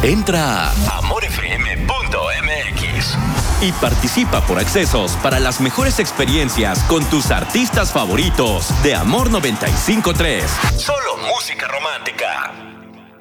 Entra a amorfm.mx y participa por accesos para las mejores experiencias con tus artistas favoritos de Amor 95.3. Solo música romántica.